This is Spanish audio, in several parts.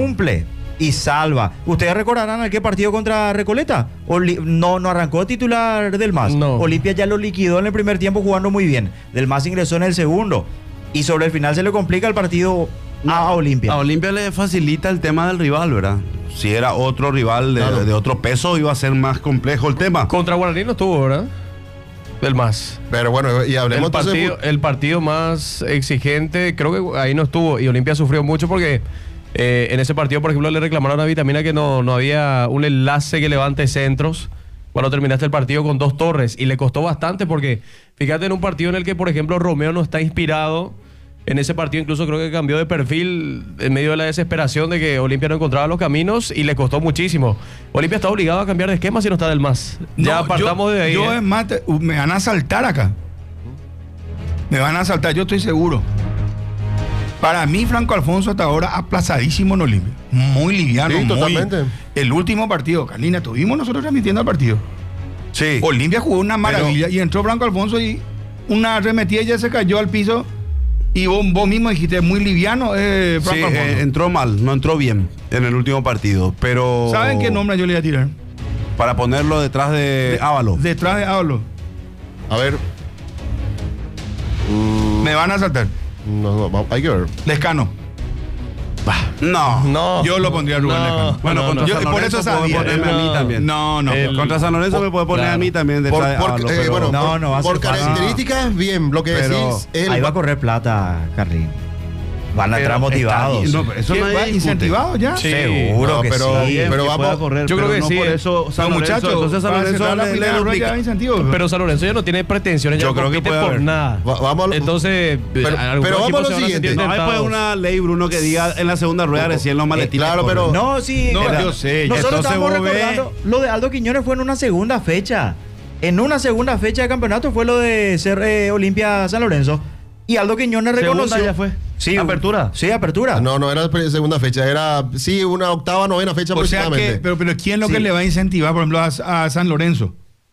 cumple y salva. Ustedes recordarán aquel partido contra Recoleta. No arrancó titular del MAS. No. Olimpia ya lo liquidó en el primer tiempo jugando muy bien. Del MAS ingresó en el segundo. Y sobre el final se le complica el partido a Olimpia. A Olimpia le facilita el tema del rival, ¿verdad? Si era otro rival de otro peso, iba a ser más complejo el tema. Contra Guaraní no estuvo, ¿verdad? El MAS. Pero bueno, y hablemos El partido más exigente, creo que ahí no estuvo. Y Olimpia sufrió mucho porque en ese partido, por ejemplo, le reclamaron a Vitamina que no había un enlace que levante centros cuando terminaste el partido con 2 torres. Y le costó bastante porque, fíjate, en un partido en el que, por ejemplo, Romeo no está inspirado. En ese partido incluso creo que cambió de perfil en medio de la desesperación de que Olimpia no encontraba los caminos y le costó muchísimo. Olimpia está obligado a cambiar de esquema si no está del MAS. Ya apartamos de ahí. Yo es más, me van a asaltar acá. Me van a asaltar, yo estoy seguro. Para mí, Franco Alfonso hasta ahora aplazadísimo en Olimpia. Muy liviano. Sí, totalmente. El último partido, Carlina, tuvimos nosotros transmitiendo el partido. Sí. Olimpia jugó una maravilla y entró Franco Alfonso y una arremetida y ya se cayó al piso. Y vos mismo dijiste, muy liviano, Franco Sí, Alfonso. entró mal, no entró bien en el último partido, pero... ¿Saben qué nombre yo le voy a tirar? Para ponerlo detrás de Ávalo. Detrás de Ábalo. A ver. Me van a asaltar. No, hay que ver. Lescano. No. Yo lo pondría a Rubén Lescano. Bueno, contra Yo San por Lorenzo eso puede sabía. ponerme a mí también. No. Contra San Lorenzo me puede poner a mí también detrás de Ávalo, pero... Bueno, No va a por ser fácil. características, bien, lo que Pero decís. él Ahí va a correr plata, Carlín. Van a entrar motivados. No, pero eso ¿Qué, nadie va discute. incentivado ya? Sí. Seguro No, que pero- sí. pero Que vamos- pueda correr, yo creo pero que no sí. por eso San No, Lorenzo, muchachos, entonces San para Lorenzo cerrar la le primera rueda ya duplica. hay incentivo. Pero San Lorenzo ya no tiene pretensiones, ya Yo no creo que compite puede por haber. nada. Vamos a- Entonces, pero algunos vamos a equipos lo se van a sentir siguiente. No, hay pues tentados. una ley, Bruno, que diga en la segunda rueda recién los maletines. claro, corren. pero- No, sí. No, era- yo sé. Nosotros Entonces estamos vos ves- recordando. Lo de Aldo Quiñones fue en una segunda fecha. En una segunda fecha de campeonato fue lo de ser Olimpia San Lorenzo. Y Aldo Quiñones reconoció. Segunda ya fue. Sí, Apertura. Sí, apertura. No era segunda fecha, era, sí, una octava, novena fecha O sea que, aproximadamente. pero ¿quién lo que Sí. le va a incentivar, por ejemplo, a San Lorenzo?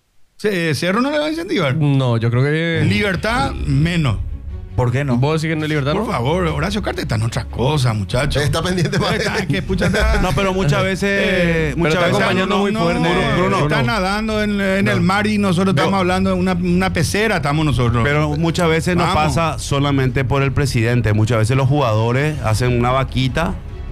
Cerro no le va a incentivar. No, yo creo que... Libertad, menos. ¿Por qué no? ¿Vos decís que no es Libertad, Por no? favor, Horacio Cartes está en otras cosas, muchachos. Está pendiente para Está, que pucha, está- No, pero muchas veces... muchas está veces acompañando muy fuerte, Bruno. Está nadando en el mar y nosotros estamos hablando de una pecera, estamos nosotros. Pero muchas veces no Vamos. pasa solamente por el presidente. Muchas veces los jugadores hacen una vaquita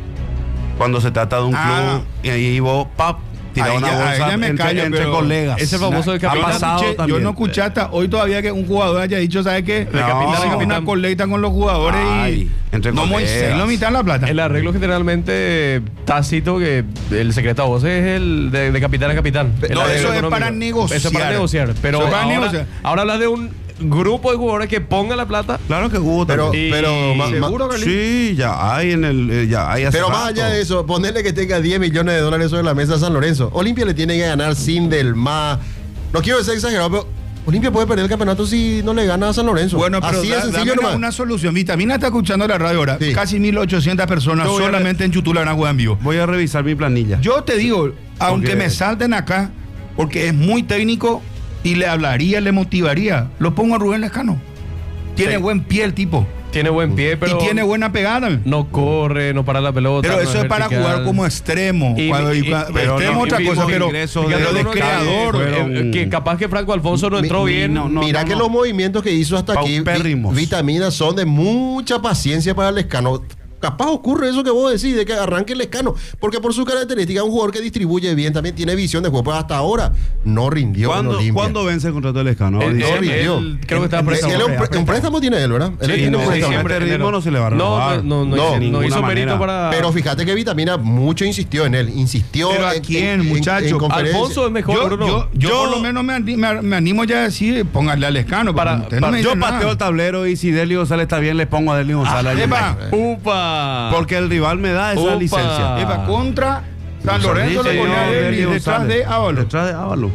cuando se trata de un club y ahí vos, tira Ahí una ya- bolsa ahí ya me entre, callo, entre pero colegas. ese famoso del Ha capitán. pasado Yo también. no escuché hasta hoy todavía que un jugador haya dicho, ¿sabes qué? capitán, Hicimos una colecta con los jugadores Ay, y entre no colegas. Moisés no mitad la plata. El arreglo generalmente tácito que el secreto a voces es el de capitán a capitán. El No, arreglo eso es económico. para negociar. Eso es para negociar. Pero Eso es para ahora, negociar. ahora hablas de un grupo de jugadores que ponga la plata. Claro que hubo Pero, también. ¿Seguro, Carlín? Sí, ya hay en el... ya hay hace Pero más rato. allá de eso, ponerle que tenga 10 millones de dólares sobre la mesa a San Lorenzo. Olimpia le tiene que ganar sin del MA. No quiero ser exagerado, pero Olimpia puede perder el campeonato si no le gana a San Lorenzo. Bueno, pero así de dame sencillo nomás. una solución. Vitamina está escuchando la radio ahora. Sí. Casi 1.800 personas Yo voy a solamente en Chutula van a jugar en vivo. Voy a revisar mi planilla. Yo te digo, aunque Porque- me salten acá, porque es muy técnico y le hablaría, le motivaría, lo pongo a Rubén Lescano. Tiene Sí. buen pie el tipo. Tiene buen pie, pero y tiene buena pegada. no corre, no para la pelota. Pero no eso es para vertical. jugar como extremo. Y- Pero pero extremo no, otra y cosa, mismo pero ingreso pero de de los creador. fueron- que capaz que Franco Alfonso no entró bien. Mira que los movimientos que hizo hasta aquí, Paupérrimos. vitaminas, son de mucha paciencia para el Lescano. Capaz ocurre eso que vos decís, de que arranque el Lescano. Porque por su característica es un jugador que distribuye bien, también tiene visión de juego. Pues hasta ahora no rindió en Olimpia. ¿Cuándo vence el contrato del Escano? Él- No él- rindió. él creo que estaba Él- préstamo. él un préstamo tiene él, ¿verdad? Él Sí, tiene un no, préstamo. diciembre, Este ritmo enero. no se le va a renovar. No No, hizo ninguna mérito manera. para... Pero fíjate que Vitamina mucho insistió en él. Insistió ¿Pero a quién, muchacho? conferencia. Alfonso es mejor, Bruno. Yo por lo menos me animo ya a decir, póngale al Lescano. Para- porque usted no me Yo dice pateo nada. el tablero y si Delio González está bien, le pongo a Delio González. Epa, ¡Upa! Porque el rival me da esa Upa. licencia. epa, contra San Lorenzo le Señor ponía a él y Delio detrás González. de Ávalo. Detrás de Ávalo.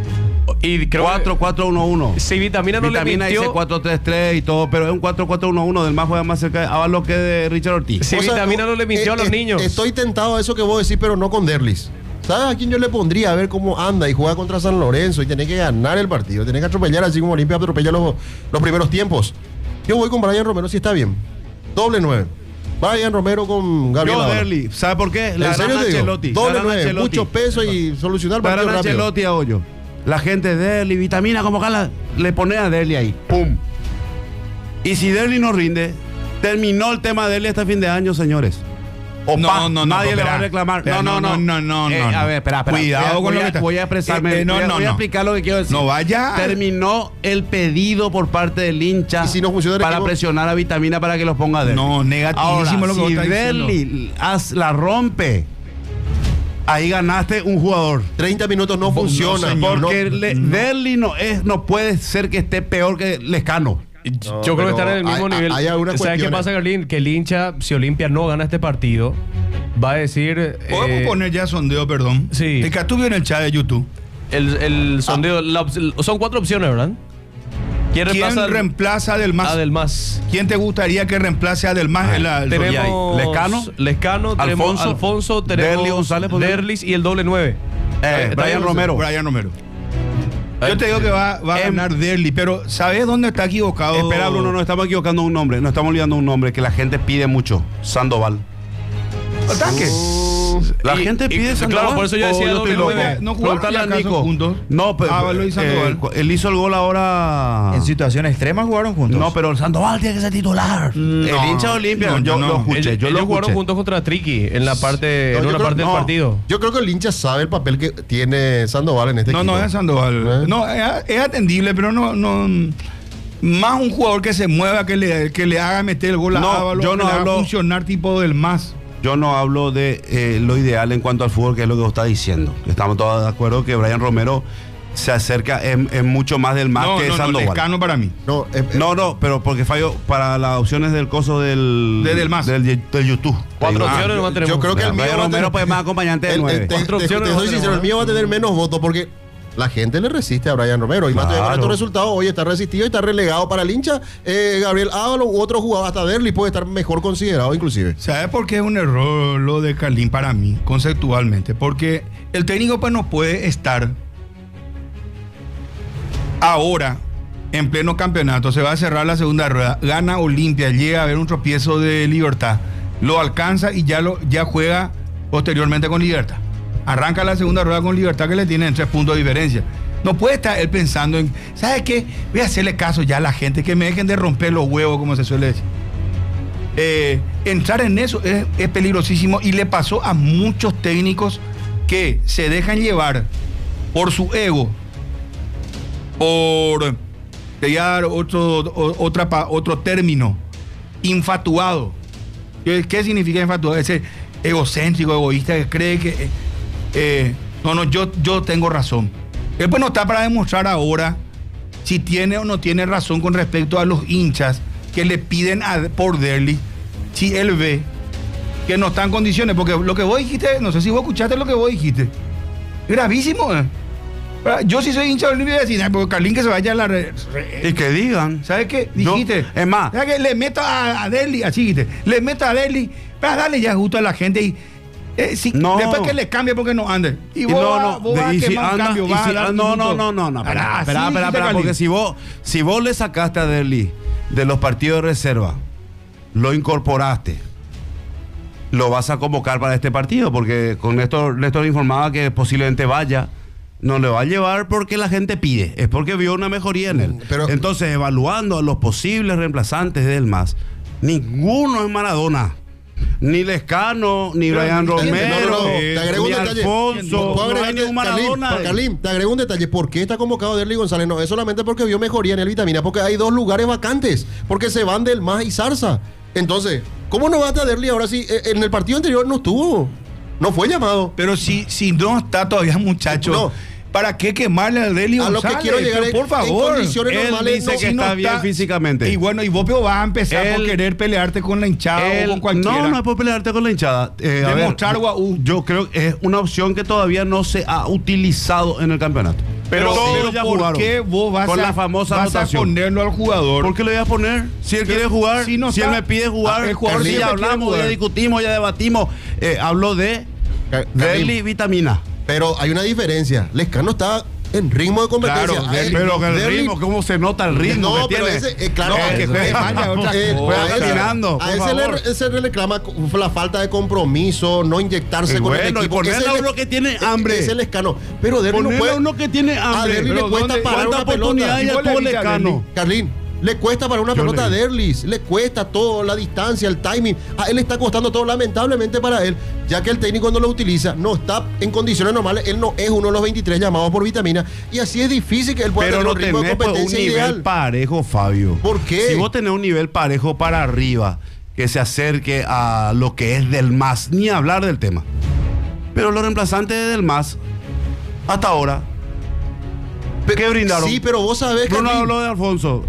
Y creo 4-4-1-1. si Vitamina no Vitamina le dice mintió... 4-3-3 y todo, pero es un 4-4-1-1. Del más juega más cerca de Ávalo que de Richard Ortiz. Si O sea, Vitamina no le mintió a los niños. Estoy tentado a eso que vos decís, pero no con Derlis. ¿Sabes a quién yo le pondría? A ver cómo anda y juega contra San Lorenzo y tiene que ganar el partido. Tiene que atropellar así como Olimpia atropella los primeros tiempos. Yo voy con Brian Romero si está bien. Doble 9. Brian Romero con Gabriel Yo, Ábalos. Derli, ¿sabe por qué? En serio te digo, Ancelotti. doble La gran 9, Ancelotti. mucho peso y solucionar el La partido gran rápido. Ancelotti a Hoyo. La gente de Derli, vitamina, como acá le pone a Derli ahí. ¡Pum! Y si Derli no rinde, terminó el tema de Derli este fin de año, señores. Opa, nadie le va a reclamar. Espera, no. A ver, espera. Cuidado con lo que está. Voy a expresarme. Voy a explicar lo que quiero decir. No vaya. Terminó el pedido por parte del hincha ¿Y si no funciona el para equipo? presionar a Vitamina para que los ponga Derli. No, negativísimo Ahora, lo que vos si estás Derli la rompe, ahí ganaste un jugador. 30 minutos no funciona. señor. Porque Derli no puede ser que esté peor que Lescano. Yo creo que están en el mismo nivel. Hay algunas ¿Sabes qué cuestiones. pasa, Carlín? Que el hincha, si Olimpia no gana este partido, va a decir. Podemos poner ya sondeo, perdón. Sí. El Catubio en el chat de YouTube. El sondeo. Son 4 opciones, ¿verdad? ¿Quién reemplaza a Del Mas? a Del Mas? ¿Quién te gustaría que reemplace a Del Mas? Tenemos Lescano, tenemos Alfonso, tenemos Derli González, Derlis y el doble 9. Brian Romero. Brian Romero. Yo te digo que va a ganar Derli, pero ¿sabes dónde está equivocado? Espera, Bruno, nos estamos equivocando un nombre. Nos estamos olvidando un nombre que la gente pide mucho. Sandoval. ¿Ataque? La gente pide Sandoval. Claro, por eso yo ¿O decía estoy doble loco? nueve. ¿No jugaron Preguntale a acaso Nico. juntos? No, pero Ábalos y Sandoval. él hizo el gol ahora. En situación extrema jugaron juntos. No, pero el Sandoval tiene que ser titular. El hincha de Olimpia. Yo lo escuché. Ellos jugaron juntos contra Triqui en la parte, No, en yo una creo- parte del no. partido. Yo creo que el hincha sabe el papel que tiene Sandoval en este equipo. No es Sandoval. No, es atendible, pero no. Más un jugador que se mueva, que le haga meter el gol a No, Ábalos, yo que no le haga hablo- funcionar tipo Del Mas. Yo no hablo de lo ideal en cuanto al fútbol, que es lo que vos estás diciendo. Estamos todos de acuerdo que Brian Romero se acerca en mucho más del más que Sandoval. Lescano para mí. No, pero porque falló para las opciones del coso del Del Mas. del YouTube. 4 Digo, opciones nomás tenemos. yo creo que el mío Brian va a Romero tener- pues más acompañante de 9. Te Cuatro opciones soy no sincero, tenemos, el mío va a tener menos votos porque la gente le resiste a Brian Romero. Y más todavía con Claro. estos resultados, hoy está resistido y está relegado para el hincha. Gabriel Ábalos u otro jugador, hasta Derli puede estar mejor considerado inclusive. ¿Sabes por qué es un error lo de Carlín para mí, conceptualmente? Porque el técnico pues no puede estar ahora en pleno campeonato, se va a cerrar la segunda rueda, gana Olimpia, llega a ver un tropiezo de Libertad, lo alcanza y ya juega posteriormente con Libertad. Arranca la segunda rueda con Libertad que le tienen 3 puntos de diferencia. No puede estar él pensando en, ¿sabes qué? Voy a hacerle caso ya a la gente, que me dejen de romper los huevos, como se suele decir. Entrar en eso es peligrosísimo y le pasó a muchos técnicos que se dejan llevar por su ego, por, te voy a dar otro término, infatuado. ¿Qué significa infatuado? Ese egocéntrico, egoísta que cree que yo tengo razón. Él pues no está para demostrar ahora si tiene o no tiene razón con respecto a los hinchas que le piden por Derli, si él ve que no está en condiciones, porque lo que vos dijiste, no sé si vos escuchaste lo que vos dijiste, gravísimo. Yo sí soy hincha de Olimpia y decir, porque Carlín que se vaya a la Y que digan. ¿Sabes qué? Dijiste. Es más. ¿Sabes qué? Le meto a Derli, así dijiste. Le meto a Derli para darle ya gusto a la gente y No. después que le cambie porque no ande. Y Y vos, vos vas a y si quemar un anda- cambio, y vas si- a dar no, minutos. espera, porque si vos le sacaste a Derli de los partidos de reserva, lo incorporaste, lo vas a convocar para este partido, porque con Néstor informaba que posiblemente vaya. No le va a llevar porque la gente pide, es porque vio una mejoría en él. Pero- Entonces, evaluando a los posibles reemplazantes del MAS, ninguno es Maradona. Ni Lescano, ni Brian Romero, Te agrego un ni detalle. Alfonso, ¿Puedo no hay agregarte, ningún Maradona. Carlín, te agrego un detalle. ¿Por qué está convocado Derli González? No, es solamente porque vio mejoría en el Vitamina, porque hay 2 lugares vacantes, porque se van del MAS y Zarza. Entonces, ¿cómo no va a estar Derli ahora si en el partido anterior no estuvo? No fue llamado. Pero si no está todavía, muchacho, No. ¿para qué quemarle a Derli A lo que González? quiero llegar Pero, por en favor. condiciones Él normales. dice no, que si no está bien físicamente. Y bueno, y vos pero vas a empezar por Él- querer pelearte con la hinchada o con cualquiera. no es por pelearte con la hinchada. A ver, Demostrar yo creo que es una opción que todavía no se ha utilizado en el campeonato. Pero todos ya ¿por jugaron qué vos vas con a, la famosa vas a anotación. ponerlo al jugador? ¿Por qué lo voy a poner? Si él quiere jugar, si no si está- él me pide jugar, el jugador si siempre ya quiere hablamos, jugar. ya discutimos, ya debatimos. Hablo de Carlín, Derli Vitamina. pero hay una diferencia. Lescano está En ritmo de competencia. Claro, pero que el ritmo, ¿cómo se nota el ritmo No, que pero tiene? claro, que juega caminando, a ese se le reclama la falta de compromiso, no inyectarse con el equipo. Y ponerle a uno que tiene hambre. Es el Lescano. Pero Derli no puede. A uno que tiene hambre. A Derli le cuesta parar una pelota. Ya tuvo Lescano. Carlín, le cuesta para una pelota a Derli, le cuesta todo, la distancia, el timing. A él le está costando todo, lamentablemente para él, ya que el técnico cuando lo utiliza no está en condiciones normales. Él no es uno de los 23 llamados por Vitamina y así es difícil que él pueda tener un ritmo de competencia un nivel ideal. Parejo, Fabio. ¿Por qué? Si vos tenés un nivel parejo para arriba que se acerque a lo que es del MAS, ni hablar del tema. Pero los reemplazantes del MAS, hasta ahora, ¿qué brindaron? Sí, pero vos sabés que... Bruno habló de Alfonso.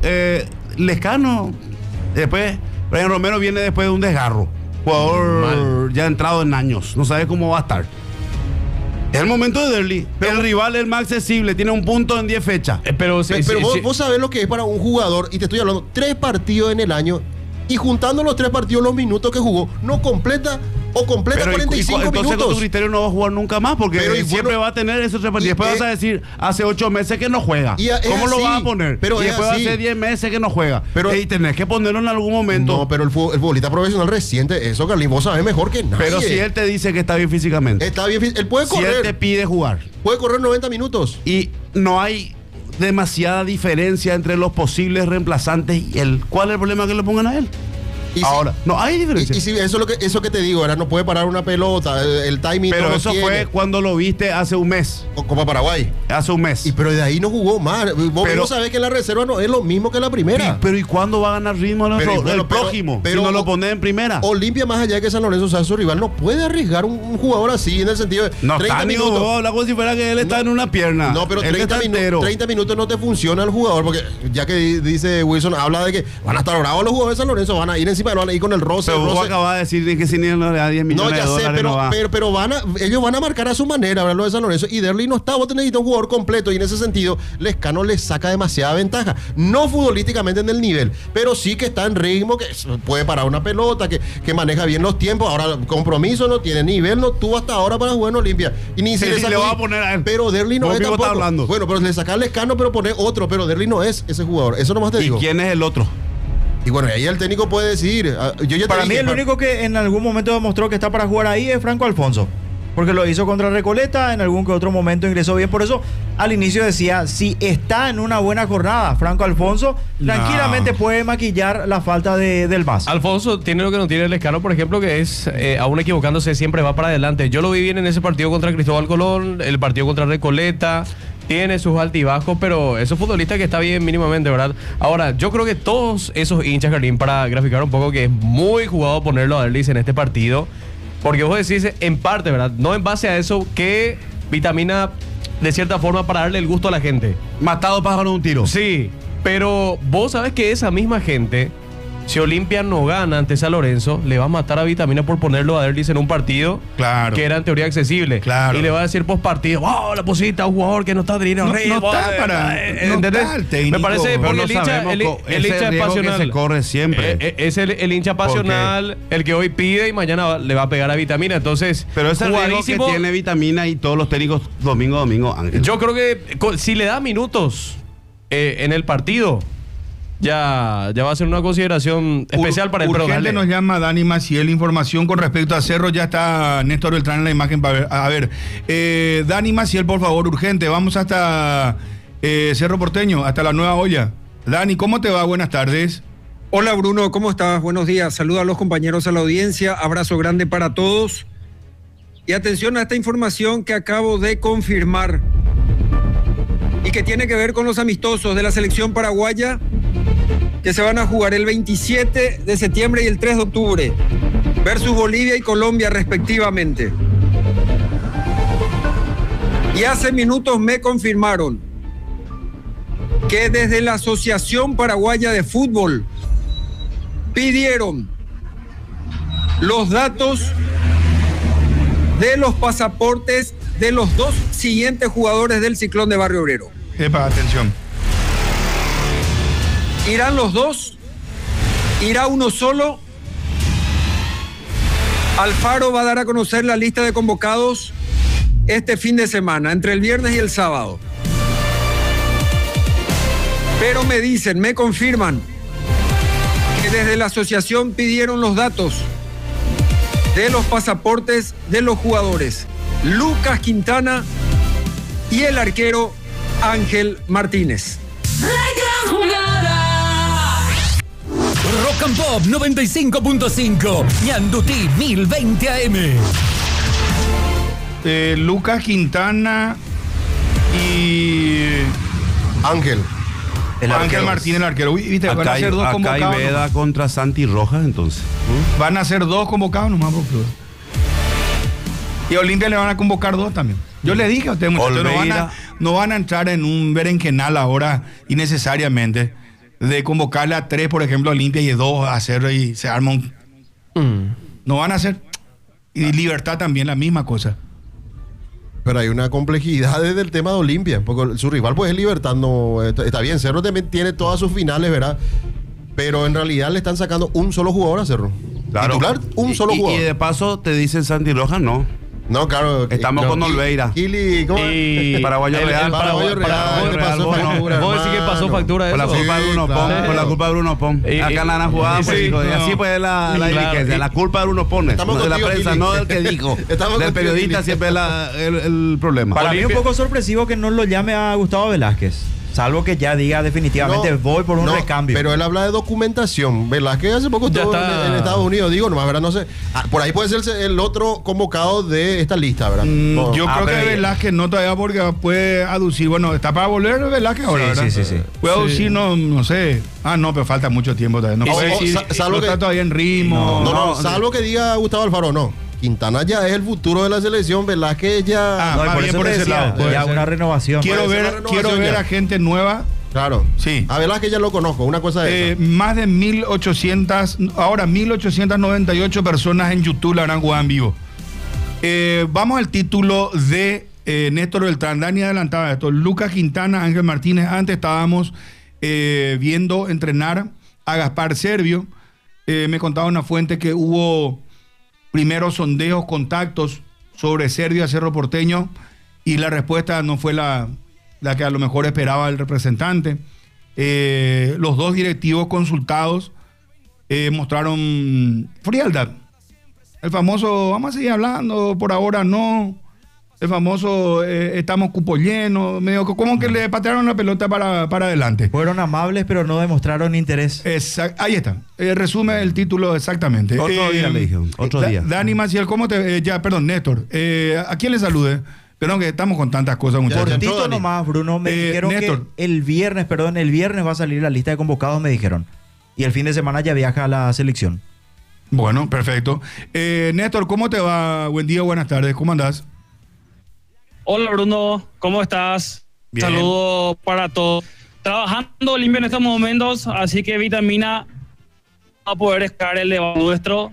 Lescano, después, Brian Romero viene después de un desgarro. Jugador ya entrado en años. No sabe cómo va a estar. Es el momento de Derli. El rival es el más accesible. Tiene un punto en 10 fechas. Pero vos sabés lo que es para un jugador, y te estoy hablando, 3 partidos en el año, y juntando los 3 partidos, los minutos que jugó, no completa o completa 45 entonces minutos. Con tu criterio no va a jugar nunca más, porque siempre va a tener esos 3 partidos. Y después vas a decir, hace 8 meses que no juega. ¿Cómo lo vas a poner? Pero y después hace 10 meses que no juega. Y tenés que ponerlo en algún momento. No, pero el futbolista profesional reciente, eso, Carlín, vos sabés mejor que nadie. Pero si él te dice que está bien físicamente. Está bien, él puede correr. Si él te pide jugar. Puede correr 90 minutos. Y no hay demasiada diferencia entre los posibles reemplazantes y él. ¿Cuál es el problema que le pongan a él? Ahora, no hay diferencia. Y si eso que te digo, ahora no puede parar una pelota, el timing. Pero no eso tiene. fue cuando lo viste hace un mes. Copa Paraguay. Hace un mes. Pero de ahí no jugó más. Vos sabés que la reserva no es lo mismo que la primera. Pero ¿y cuándo va a ganar ritmo el próximo? Pero si no lo pone en primera. Olimpia, más allá de que San Lorenzo sea su rival, no puede arriesgar un jugador así, en el sentido de no 30 está minutos. Vos hablas como si fuera que él está en una pierna. No, pero 30 minutos no te funciona el jugador, porque ya que dice Wilson, habla de que van a estar bravos los jugadores de San Lorenzo, van a ir encima, van a ir con el roce. Pero vos acabas de decir que si ni le da 10 millones de dólares pero, no va. pero ellos van a marcar a su manera, ¿verdad? Lo de San Lorenzo. Y Derli no está, vos necesitas un jugador completo. Y en ese sentido, Lescano le saca demasiada ventaja. No futbolísticamente en el nivel, pero sí que está en ritmo, que puede parar una pelota, que maneja bien los tiempos. Ahora, compromiso no tiene, nivel no tuvo hasta ahora para jugar en Olimpia. Y ni si le va a poner a él. Pero Derli no es tampoco. Bueno, pero le saca a Lescano, pero pone otro. Pero Derli no es ese jugador. Eso nomás te digo. ¿Y quién es el otro? Y bueno, ahí el técnico puede decidir. Para mí el único que en algún momento demostró que está para jugar ahí es Franco Alfonso. Porque lo hizo contra Recoleta, en algún que otro momento ingresó bien. Por eso al inicio decía, si está en una buena jornada, Franco Alfonso tranquilamente puede maquillar la falta del MAS. Alfonso tiene lo que no tiene el Lescano, por ejemplo, que es, aún equivocándose, siempre va para adelante. Yo lo vi bien en ese partido contra Cristóbal Colón, el partido contra Recoleta. Tiene sus altibajos, pero es un futbolista que está bien mínimamente, ¿verdad? Ahora, yo creo que todos esos hinchas, Carlín, para graficar un poco, que es muy jugado ponerlo a Derlis en este partido, porque vos decís, en parte, ¿verdad? No en base a eso, que Vitamina, de cierta forma, para darle el gusto a la gente. Matado pájaro de un tiro. Sí, pero vos sabés que esa misma gente, si Olimpia no gana ante San Lorenzo, le va a matar a Vitamina por ponerlo a Derlis en un partido que era en teoría accesible. Claro. Y le va a decir post partido, la pusiste a un jugador que no está teniendo no está el me parece, porque no el hincha es pasional. Que se corre siempre. Es el hincha pasional, el que hoy pide y mañana le va a pegar a Vitamina. Entonces, pero ese riesgo que tiene Vitamina y todos los técnicos domingo, Ángel. Yo creo que si le da minutos en el partido, ya va a ser una consideración especial para el programa. Urgente nos llama Dani Maciel, información con respecto a Cerro. Ya está Néstor Beltrán en la imagen para ver. A ver, Dani Maciel, por favor, urgente. Vamos hasta Cerro Porteño, hasta la Nueva Olla. Dani, ¿cómo te va? Buenas tardes. Hola Bruno, ¿cómo estás? Buenos días. Saludos a los compañeros, a la audiencia. Abrazo grande para todos. Y atención a esta información que acabo de confirmar y que tiene que ver con los amistosos de la selección paraguaya que se van a jugar el 27 de septiembre y el 3 de octubre versus Bolivia y Colombia respectivamente. Y hace minutos me confirmaron que desde la Asociación Paraguaya de Fútbol pidieron los datos de los pasaportes de los 2 siguientes jugadores del Ciclón de Barrio Obrero. Epa, atención. ¿Irán los 2? ¿Irá uno solo? Alfaro va a dar a conocer la lista de convocados este fin de semana, entre el viernes y el sábado. Pero me confirman que desde la asociación pidieron los datos de los pasaportes de los jugadores Lucas Quintana y el arquero Ángel Martínez. Rock and Pop 95.5, Ñandutí 1020 AM. Lucas Quintana y Ángel. Ángel Martínez, el arquero. ¿Viste? Van a ser dos Acá convocados. hay Veda contra Santi Rojas, entonces. Van a ser dos convocados nomás por club. Y a Olimpia le van a convocar dos también. Yo le dije a ustedes, muchachos, no van a entrar en un berenjenal ahora innecesariamente de convocarle a 3, por ejemplo, a Olimpia y 2 a hacer y se arma un... No van a hacer. Y Libertad también, la misma cosa. Pero hay una complejidad desde el tema de Olimpia, porque su rival pues es Libertad, no está bien, Cerro también tiene todas sus finales, ¿verdad? Pero en realidad le están sacando un solo jugador a Cerro. Claro. Titular, un solo jugador. Y de paso te dicen Santi Rojas, no. No, claro. Estamos con Olveira. Kili, ¿cómo es? Paraguayo Real. El Paraguayo Real. Vos decís que pasó factura de Por la eso. culpa de Bruno Pon. Por la culpa de Bruno Pon. Acá la han jugado, pues, hijo, y así pues la diligencia. La culpa de Bruno Pon. Estamos No de la contigo, prensa, Kili. no del que dijo. Estamos Del contigo, periodista Kili. siempre es el problema. Para mí es un poco sorpresivo que no lo llame a Gustavo Velázquez. Salvo que ya diga definitivamente voy por un recambio. Pero él habla de documentación. Velázquez hace poco estuvo en Estados Unidos, digo, nomás, ¿verdad? No sé. Por ahí puede ser el otro convocado de esta lista, ¿verdad? Yo creo que Velázquez no todavía porque puede aducir. Bueno, está para volver Velázquez ahora, ¿verdad? Sí. Puede aducir, no sé. No, pero falta mucho tiempo todavía. No puede decir, salvo no que- está todavía en ritmo. No, salvo que diga Gustavo Alfaro, no. Quintana ya es el futuro de la selección, Velázquez ya... Más bien por ese lado. Ya Puede ser. una renovación. Quiero Puede ser ver, una renovación quiero ver ya. a gente nueva. Claro. Sí. A Velázquez ya lo conozco, una cosa de esa. Más de 1.898 personas en YouTube la habrán jugado en vivo. Vamos al título de Néstor Beltrán. Dani adelantaba esto. Lucas Quintana, Ángel Martínez. Antes estábamos viendo entrenar a Gaspar Servio. Me contaba una fuente que hubo primeros sondeos, contactos sobre Servio a Cerro Porteño y la respuesta no fue la que a lo mejor esperaba el representante. Los dos directivos consultados mostraron frialdad. El famoso, vamos a seguir hablando, por ahora no. El famoso, estamos cupo lleno, medio como que le patearon la pelota para adelante. Fueron amables, pero no demostraron interés. Ahí está. Resume el título exactamente. Otro día le dije, otro día. Dani Maciel, ¿cómo te...? perdón, Néstor. ¿A quién le salude? Perdón, que estamos con tantas cosas, muchachos. Cortito nomás, Bruno. Me dijeron Néstor. que el viernes va a salir la lista de convocados, me dijeron. Y el fin de semana ya viaja a la selección. Bueno, perfecto. Néstor, ¿cómo te va? Buen día, buenas tardes. ¿Cómo andás? Hola Bruno, ¿cómo estás? Bien. Saludos para todos. Trabajando limpio en estos momentos, así que vitamina va a poder estar el debate nuestro.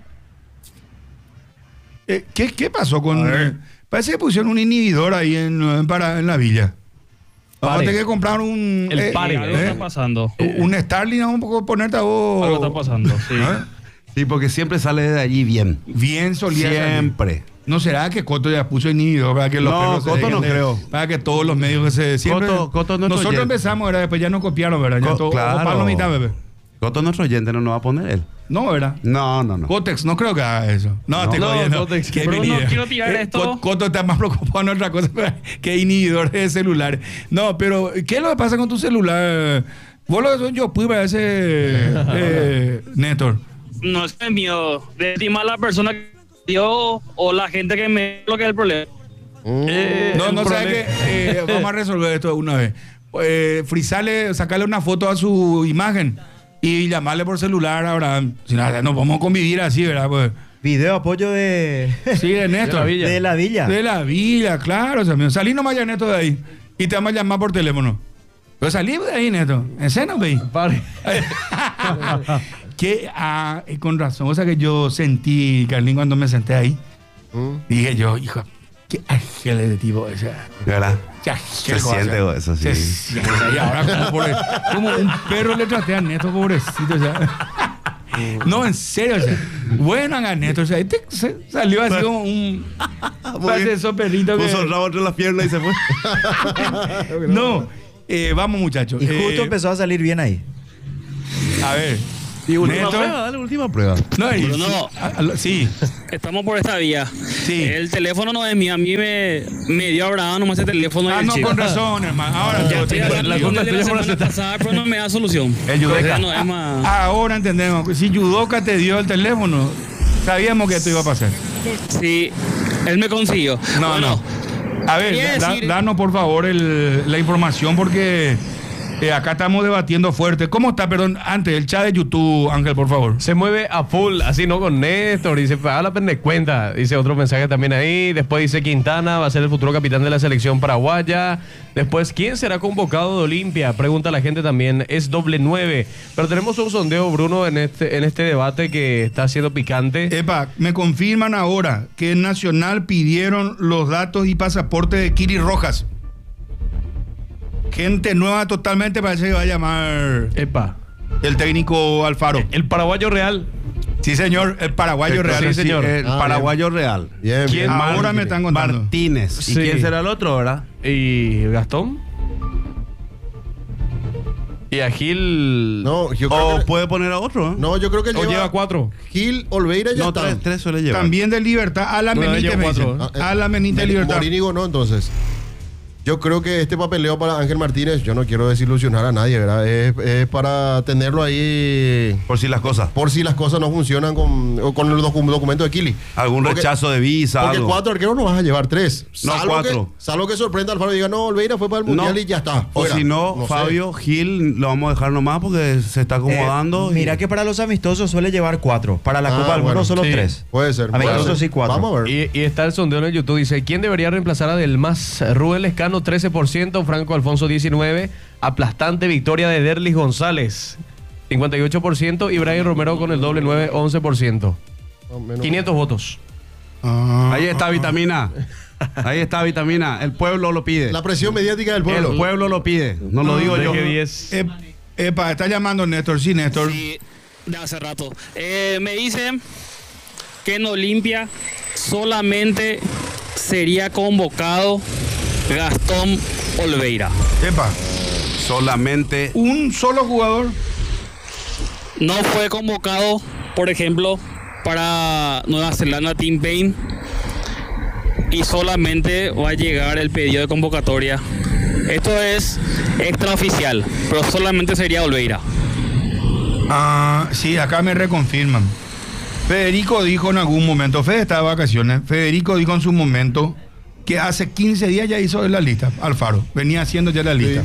¿Qué pasó con...? Parece que pusieron un inhibidor ahí en la villa. Vamos a tener que comprar un... El pare, algo está pasando. Un Starlink, vamos a poco ponerte a vos... Algo está pasando, sí. Sí, porque siempre sale de allí bien. Bien solía Siempre. ¿No será que Coto ya puso inhibidor para que los No, perros se Coto dejen no creo. Para que todos los medios que se... Siempre, Coto es nuestro nosotros oyente. empezamos, ¿verdad? Después ya nos copiaron, ¿verdad? Ya todo, Claro. Pablo mitad, bebé. Coto nuestro oyente no nos va a poner él. No, ¿verdad? No. Cotex, no creo que haga eso. No, te jodiendo. Cotex. Qué Bruno, venida. quiero tirar esto. Coto está más preocupado en otra cosa que inhibidores de celular. No, pero ¿qué es lo que pasa con tu celular? Vos lo que son yo, pues, ese Néstor. No es el mío. De estimar a la persona que dio o la gente que me... lo que es el problema. No sabes que vamos a resolver esto de una vez. Frisarle, sacarle una foto a su imagen y llamarle por celular a Abraham. Si nada, nos vamos a convivir así, ¿verdad? Pues, Video apoyo de... sí, de Néstor. de la villa. De la villa, claro. Salí nomás ya, Néstor, de ahí. Y te vamos a llamar por teléfono. Pero salí de ahí, Néstor. En cena, ve. Pare. Que con razón, o sea que yo sentí, Carlín, cuando me senté ahí, dije yo, hijo, qué ángel de tipo ese. ¿Verdad? Qué Se ángel, siente o sea, eso, sí. se siente. Y ahora como un perro le traté a Neto, pobrecito, o sea. No, en serio, o sea. Bueno, haga Neto, o sea, salió así como un... Parece esos perritos que... Puso el rabo entre las piernas y se fue. No, Vamos, muchachos. Y justo empezó a salir bien ahí. A ver. Y última Néstor. prueba, dale última prueba. No, Bruno. sí. Estamos por esta vía. Sí. El teléfono no es mío. A mí me dio Abraham nomás el teléfono. Ah, del no, chip. con razón, hermano. Ahora Ya todo estoy tiene hablando sentido. con el de la semana pasada, pero no me da solución. El Yudeca. Ya no es más. Ahora entendemos. Si Yudoka te dio el teléfono, sabíamos que esto iba a pasar. Sí, él me consiguió. No, Bueno, no. A ver, quería decir- danos por favor la información porque acá estamos debatiendo fuerte. ¿Cómo está, perdón, antes el chat de YouTube, Ángel, por favor? Se mueve a full, así no con Néstor, dice, haga la pende cuenta, dice otro mensaje también ahí, después dice Quintana va a ser el futuro capitán de la selección paraguaya, después, ¿quién será convocado de Olimpia? Pregunta la gente también, es #9, pero tenemos un sondeo, Bruno, en este debate que está siendo picante. Epa, me confirman ahora que en Nacional pidieron los datos y pasaporte de Kiri Rojas. Gente nueva totalmente, parece que va a llamar Epa, el técnico Alfaro. el paraguayo real. Sí, señor, el paraguayo real. Sí, señor. El paraguayo real. Bien, ¿Quién? bien. Ahora me están contando. Martínez. Sí. ¿Y quién será el otro, verdad? ¿Y Gastón? ¿Y a Gil? No, yo O creo que, puede poner a otro, ¿eh? no, yo creo que ¿O lleva 4? Gil, Olveira ya No, está. tres suele llevar. También de Libertad, a la No, Benítez llevo me cuatro, dicen. A la Benítez de Libertad. Morínigo no, entonces. Yo creo que este papeleo para Ángel Martínez, yo no quiero desilusionar a nadie, ¿verdad? Es para tenerlo ahí Por si las cosas. por si las cosas no funcionan con el documento de Kili. Algún Porque- rechazo de visa, Porque algo. 4 arqueros no vas a llevar 3. No, 4. Salvo que sorprenda al Alfaro y diga, no, Olveira fue para el Mundial y ya está. O fuera. si no, sé. Fabio Gil lo vamos a dejar nomás porque se está acomodando. Mira que para los amistosos suele llevar 4. Para la Ah, Copa del Mundo bueno, solo sí. 3. Puede ser. puede Amistosos ser. sí 4. Vamos a ver. Y está el sondeo en el YouTube. Dice, ¿quién debería reemplazar a Del Mas? Rubén Lescano, 13%. Franco Alfonso, 19%. Aplastante victoria de Derlis González, 58%. Y Brian Romero con el #9, 11%. No, menos- 500 votos. Ahí está vitamina. Ahí está vitamina. El pueblo lo pide. La presión mediática del pueblo. El pueblo lo pide. No lo digo yo. Deje 10. Epa, está llamando Néstor. Sí, Néstor. Sí, de hace rato. Me dicen que en Olimpia solamente sería convocado Gastón Olveira. Epa, Solamente. un solo jugador. No fue convocado, por ejemplo, para Nueva Zelanda Team Payne. Y solamente va a llegar el pedido de convocatoria. Esto es extraoficial, pero solamente sería Olveira. Sí, acá me reconfirman. Federico dijo en algún momento, Fede está de vacaciones, Federico dijo en su momento que hace 15 días ya hizo la lista, Alfaro, venía haciendo ya la lista.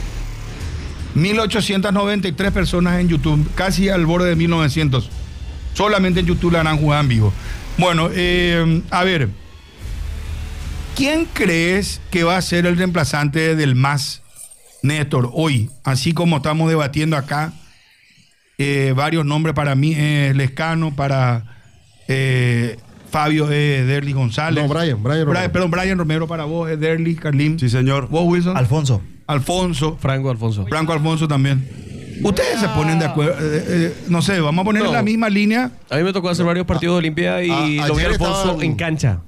1893 personas en YouTube, casi al borde de 1900. Solamente en YouTube la harán jugar en vivo. Bueno, a ver, ¿quién crees que va a ser el reemplazante del MAS, Néstor, hoy? Así como estamos debatiendo acá. Varios nombres para mí, Lescano, para Fabio Derlis González. No, Brian Romero. Perdón, Brian Romero para vos, Derlis, Carlín. Sí, señor. Vos, Wilson. Alfonso. Alfonso. Franco Alfonso. Franco Alfonso también. Ustedes se ponen de acuerdo. No sé, vamos a poner en la misma línea. A mí me tocó hacer varios partidos de Olimpia y lo vi a ayer Alfonso estaban- en cancha.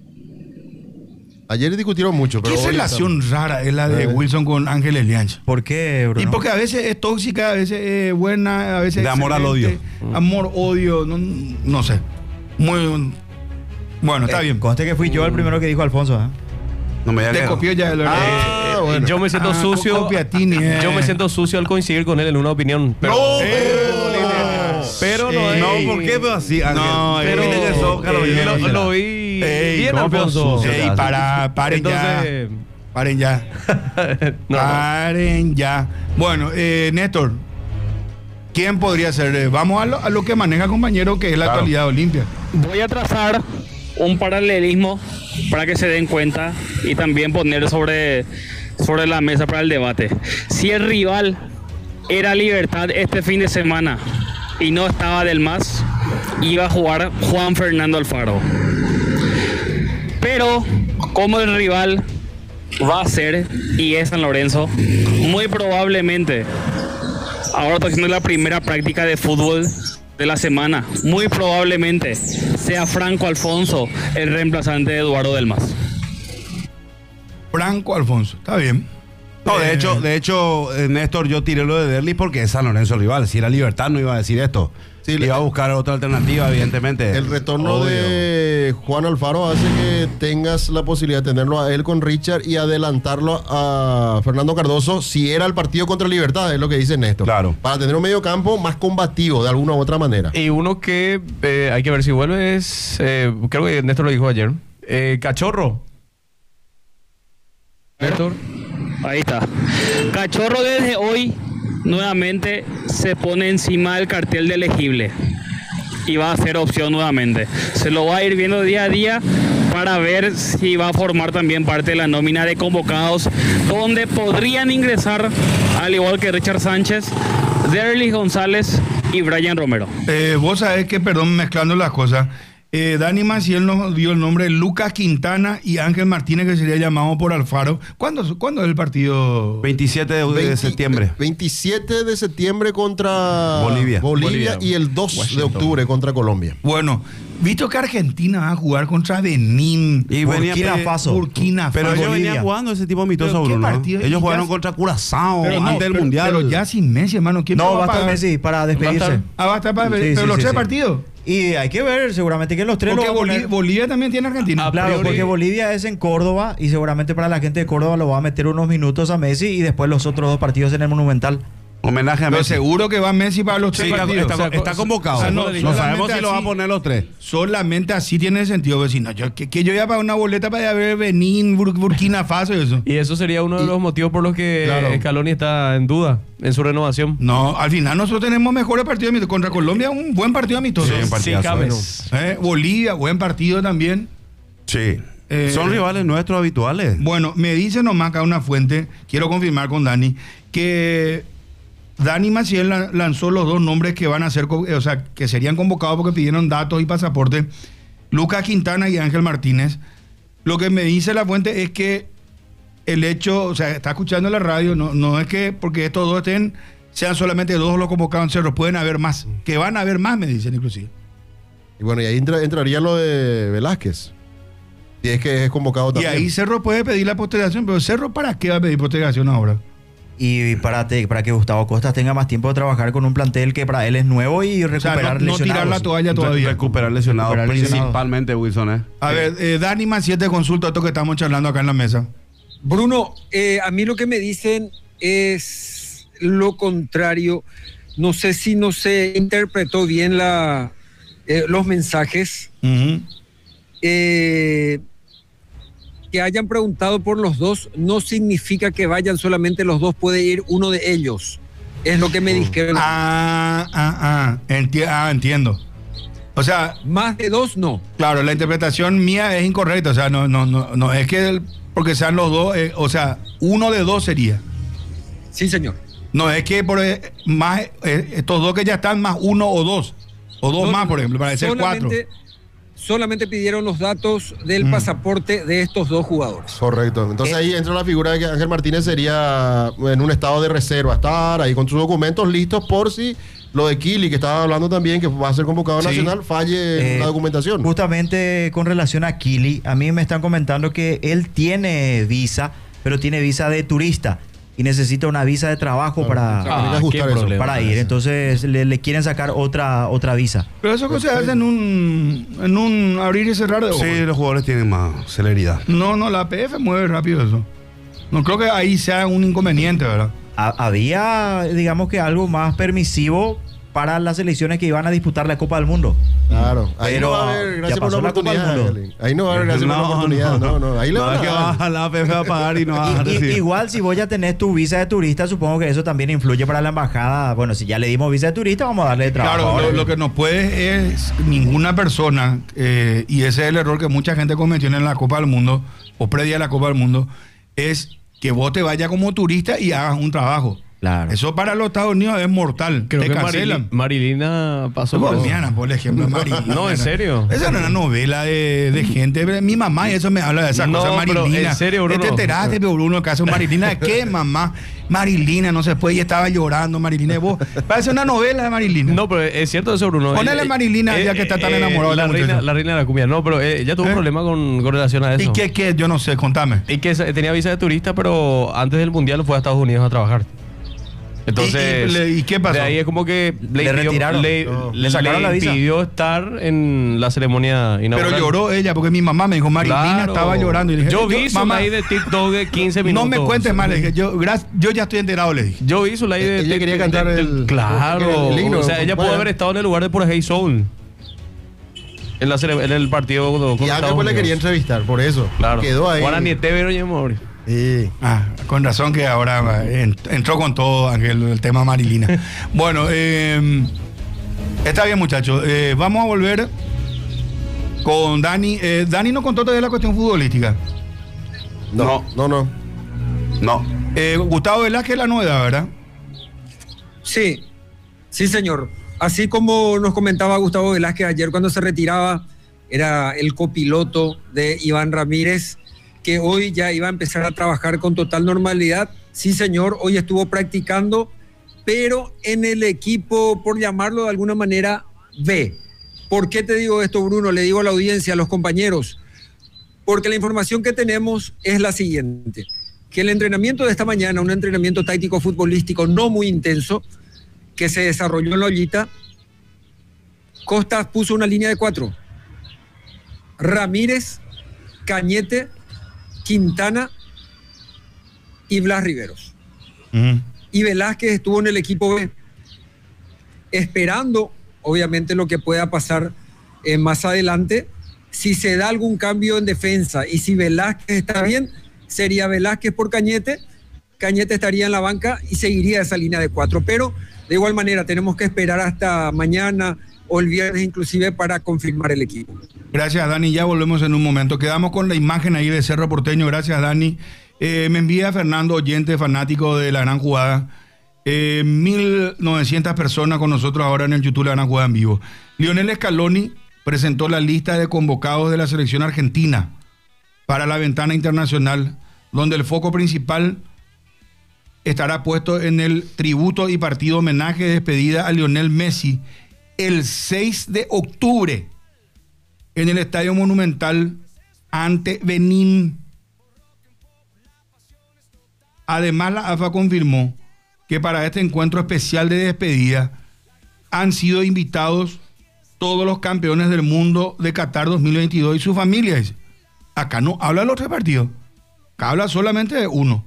Ayer discutieron mucho, pero ¿Qué hoy relación rara es la de Wilson con Ángel Eliancho? ¿Por qué, Bruno? Y porque a veces es tóxica, a veces es buena, a veces De es amor al excelente. Amor, odio, no sé. Muy bueno, está bien. Conste que fui yo el primero que dijo Alfonso. ¿Eh? No me Te digas. copió ya el bueno. Yo me siento sucio. Copiatini, Yo me siento sucio al coincidir con él en una opinión. Pero, pero no es. No, ¿por qué? Pero así, Ángel. No, Pero Viste que Zócalo, lo vi Ey, bien, ¿cómo Alfonso. sucio? Ey, paren ya. Entonces, Paren ya. no. Paren ya. Bueno, Néstor, ¿quién podría ser? Vamos a lo que maneja compañero, que es la actualidad de Olimpia. Voy a trazar un paralelismo para que se den cuenta y también poner sobre la mesa para el debate. Si el rival era Libertad este fin de semana y no estaba Del Mas, iba a jugar Juan Fernando Alfaro. Pero como el rival va a ser y es San Lorenzo, muy probablemente, ahora estoy haciendo la primera práctica de fútbol de la semana, muy probablemente sea Franco Alfonso el reemplazante de Eduardo Del Mas. Franco Alfonso, está bien. No, de hecho, Néstor, yo tiré lo de Derlis porque es San Lorenzo rival. Si era Libertad no iba a decir esto. Sí, iba a buscar otra alternativa, evidentemente. El retorno de Juan Alfaro hace que tengas la posibilidad de tenerlo a él con Richard y adelantarlo a Fernando Cardoso si era el partido contra Libertad, es lo que dice Néstor. Claro. Para tener un medio campo más combativo de alguna u otra manera. Y uno que hay que ver si vuelve es, creo que Néstor lo dijo ayer, Cachorro. Néstor. Ahí está. Cachorro desde hoy nuevamente se pone encima del cartel de elegible y va a ser opción nuevamente. Se lo va a ir viendo día a día para ver si va a formar también parte de la nómina de convocados, donde podrían ingresar, al igual que Richard Sánchez, Derlis González y Brian Romero. Vos sabés que, perdón, mezclando las cosas, Dani Maciel nos dio el nombre de Lucas Quintana y Ángel Martínez, que sería llamado por Alfaro. ¿Cuándo es el partido? 27 de septiembre. 27 de septiembre contra Bolivia y el 2 de octubre contra Colombia. Bueno, visto que Argentina va a jugar contra Benín y Burkina Faso. Pero ellos venían jugando ese tipo amistoso, Bruno. Ellos jugaron contra Curazao antes del Mundial. Pero ya sin Messi, hermano. No, va a estar Messi para despedirse. Va a estar para despedirse. Pero los tres partidos. Y hay que ver, seguramente que los tres porque Bolivia también tiene Argentina. Claro, porque Bolivia es en Córdoba y seguramente para la gente de Córdoba lo va a meter unos minutos a Messi y después los otros dos partidos en el Monumental. Homenaje a Messi. Pero seguro que va Messi para los tres partidos. Está convocado. O sea, no sabemos si lo va a poner los tres. Solamente así tiene sentido, vecino. Que yo iba a pagar una boleta para ir a ver Benín, Burkina Faso y eso. Y eso sería uno de los motivos por los que Scaloni está en duda en su renovación. No, al final nosotros tenemos mejores partidos amistosos. Contra Colombia, un buen partido amistoso. Sí, Bolivia, buen partido también. Sí. Son rivales nuestros habituales. Bueno, me dice nomás acá una fuente, quiero confirmar con Dani, que Dani Maciel lanzó los dos nombres que van a ser, o sea, que serían convocados porque pidieron datos y pasaporte, Lucas Quintana y Ángel Martínez. Lo que me dice la fuente es que el hecho, o sea, está escuchando la radio, no es que porque estos dos sean solamente dos los convocados en Cerro, pueden haber más, que van a haber más, me dicen inclusive. Y bueno, y ahí entraría lo de Velázquez, si es que es convocado también. Y ahí Cerro puede pedir la postergación, pero Cerro, ¿para qué va a pedir postergación ahora? Y para que Gustavo Costas tenga más tiempo de trabajar con un plantel que para él es nuevo y recuperar lesionados. No tirar la toalla todavía. Recuperar lesionados, principalmente, Wilson. A ver, Dani Maciel, te consulto esto que estamos charlando acá en la mesa. Bruno, a mí lo que me dicen es lo contrario. No sé si no se interpretó bien los mensajes. Uh-huh. Que hayan preguntado por los dos no significa que vayan solamente los dos, puede ir uno de ellos. Es lo que me dijeron. Entiendo. O sea, más de dos no. Claro, la interpretación mía es incorrecta. O sea, no es que porque sean los dos, o sea, uno de dos sería. Sí, señor. No es que por más estos dos que ya están más uno o dos más, por ejemplo, para ser cuatro. Solamente pidieron los datos del pasaporte de estos dos jugadores. Correcto. Entonces ahí entra la figura de que Ángel Martínez sería en un estado de reserva, estar ahí con sus documentos listos por si lo de Kili, que estaba hablando también, que va a ser convocado nacional, falle la documentación. Justamente con relación a Kili, a mí me están comentando que él tiene visa, pero tiene visa de turista. Y necesita una visa de trabajo para ir. Entonces le quieren sacar otra visa. Pero eso se hace en un abrir y cerrar de ojos. Sí, los jugadores tienen más celeridad. No, la APF mueve rápido eso. No creo que ahí sea un inconveniente, ¿verdad? Había, digamos que algo más permisivo para las selecciones que iban a disputar la Copa del Mundo. Claro. Ahí no va a haber, gracias por la oportunidad. Ahí no va a haber, gracias por la oportunidad. No. Ahí le van a la APF a pagar y no va a recibir. Igual, si vos ya tenés tu visa de turista, supongo que eso también influye para la embajada. Bueno, si ya le dimos visa de turista, vamos a darle trabajo. Claro, lo que no puede es ninguna persona, y ese es el error que mucha gente cometió en la Copa del Mundo, o previa a la Copa del Mundo, es que vos te vayas como turista y hagas un trabajo. Claro. Eso para los Estados Unidos es mortal. Creo te que cancelan. Marilina pasó por eso. Colombiana, por ejemplo, Marilina. No, ¿en serio? Esa no es una novela de gente. Mi mamá y eso me habla de esa No, cosa, pero Marilina. ¿en serio, Bruno? ¿Te enteraste, Bruno, el caso de Marilina? ¿De qué, mamá? Marilina, no se puede, y estaba llorando, Marilina. Vos, parece una novela de Marilina. No, pero es cierto eso, Bruno. Ponele Marilina, ya que está tan enamorado de la muchacha. La reina de la cumbia. No, pero ella tuvo un problema con relación a eso. ¿Y qué? Yo no sé, contame. Y que tenía visa de turista, pero antes del mundial fue a Estados Unidos a trabajar. Entonces, ¿Y qué pasó? de ahí es como que Le retiraron. Le sacaron la visa. Pidió estar en la ceremonia inaugural. Pero lloró ella, porque mi mamá me dijo, Marilina Claro. estaba llorando. Y le dije, yo vi su mamá, live de TikTok de 15 minutos. no me cuentes más, le dije, yo ya estoy enterado, le dije. Yo vi su live de Ella quería cantar Claro. el himno. O sea, ella pudo haber estado en el lugar de Por Hey Soul. En el partido con Y Estados después le Unidos. quería entrevistar, por eso. Claro. Quedó ahí. Ahora ni te veo, ni amor. Sí. Con razón que ahora entró con todo, Ángel, el tema Marilina. Bueno, está bien, muchachos. Vamos a volver con Dani. Dani nos contó todavía la cuestión futbolística. No. Gustavo Velázquez es la novedad, ¿verdad? Sí, sí, señor. Así como nos comentaba Gustavo Velázquez ayer cuando se retiraba, era el copiloto de Iván Ramírez, que hoy ya iba a empezar a trabajar con total normalidad. Sí, señor, hoy estuvo practicando, pero en el equipo, por llamarlo de alguna manera, B. ¿Por qué te digo esto, Bruno? Le digo a la audiencia, a los compañeros, porque la información que tenemos es la siguiente, que el entrenamiento de esta mañana, un entrenamiento táctico futbolístico no muy intenso, que se desarrolló en la Ollita, Costas puso una línea de 4. Ramírez, Cañete, Quintana y Blas Riveros. Y Velázquez estuvo en el equipo B, esperando, obviamente, lo que pueda pasar más adelante. Si se da algún cambio en defensa y si Velázquez está bien, sería Velázquez por Cañete. Cañete estaría en la banca y seguiría esa línea de 4. Pero, de igual manera, tenemos que esperar hasta mañana o el viernes inclusive para confirmar el equipo. Gracias, Dani. Ya volvemos en un momento. Quedamos con la imagen ahí de Cerro Porteño. Gracias, Dani. Me envía Fernando, oyente, fanático de La Gran Jugada. 1.900 personas con nosotros ahora en el YouTube La Gran Jugada en vivo. Lionel Scaloni presentó la lista de convocados de la selección argentina para la ventana internacional, donde el foco principal estará puesto en el tributo y partido homenaje de despedida a Lionel Messi el 6 de octubre en el Estadio Monumental ante Benín. Además, la AFA confirmó que para este encuentro especial de despedida han sido invitados todos los campeones del mundo de Qatar 2022 y sus familias. Acá no habla de los 3 partidos, acá habla solamente de uno.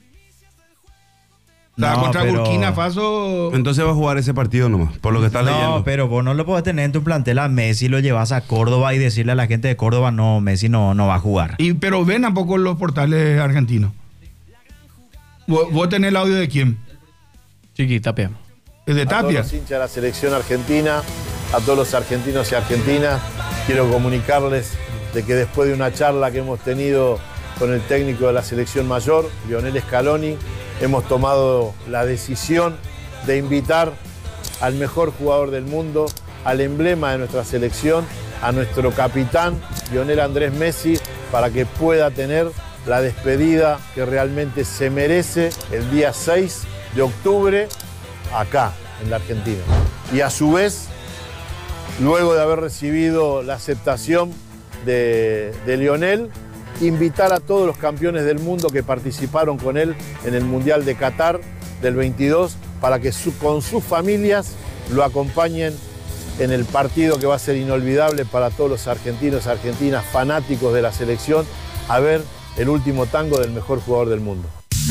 O sea, contra Burkina Faso. Entonces va a jugar ese partido nomás, por lo que estás leyendo. No, pero vos no lo podés tener en tu plantel a Messi, lo llevas a Córdoba y decirle a la gente de Córdoba, no, Messi no va a jugar. Pero ven tampoco los portales argentinos. ¿Vos tenés el audio de quién? Chiqui, Tapia. ¿Es de A todos Tapia? los hinchas de la selección argentina, a todos los argentinos y argentinas, quiero comunicarles de que después de una charla que hemos tenido con el técnico de la selección mayor, Lionel Scaloni, hemos tomado la decisión de invitar al mejor jugador del mundo, al emblema de nuestra selección, a nuestro capitán, Lionel Andrés Messi, para que pueda tener la despedida que realmente se merece el día 6 de octubre acá, en la Argentina. Y a su vez, luego de haber recibido la aceptación de Lionel, invitar a todos los campeones del mundo que participaron con él en el Mundial de Qatar del 22 para que con sus familias lo acompañen en el partido que va a ser inolvidable para todos los argentinos, argentinas, fanáticos de la selección, a ver el último tango del mejor jugador del mundo.